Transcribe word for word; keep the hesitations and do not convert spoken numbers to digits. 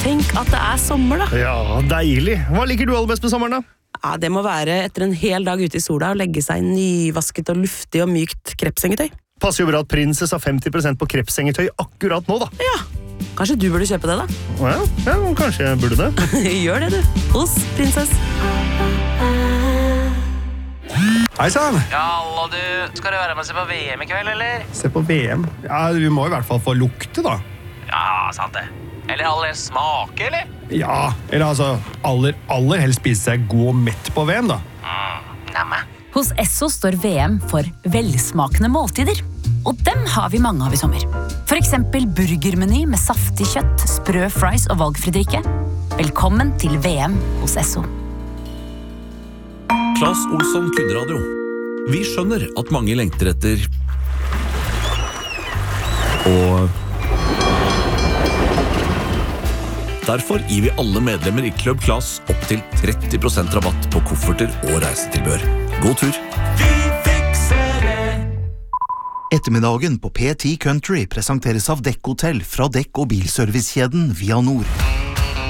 Tenk at det er sommer da. Ja, deilig. Hva liker du aller best med sommeren da? Ja, det må være etter en hel dag ute i sola og legge seg i nyvasket og luftig og mykt krepsengetøy. Passer jo bra at Princess har femti prosent på krepsengetøy akkurat nå da. Ja, kanskje du burde kjøpe det da? Ja, ja kanskje jeg burde det. Gjør det du, hos Princess. Hei sann! Ja, hallo du. Skal du være med og se på V M i kveld, eller? Se på V M. Ja, vi må i hvert fall få lukte da. Ja, sant det. Eller aller smake, eller? Ja, eller altså aller, aller helst spise seg god og mett på V M da. Mm, nemme. Hos Esso står V M for velsmakende måltider. Og dem har vi mange av i sommer. For eksempel burgermeny med saftig kjøtt, sprø fries og valgfri drikke. Velkommen til V M hos Esso. Claes Olsson Kunradio. Vi skjønner at mange lengter etter og derfor gir vi alle medlemmer i Club Claes opp til tretti prosent rabatt på kofferter og reisetilbør. God tur! Vi fikser det! Ettermiddagen på P ti Country presenteres av Dekk Hotel fra Dekk- og bilservicekjeden Via Nord.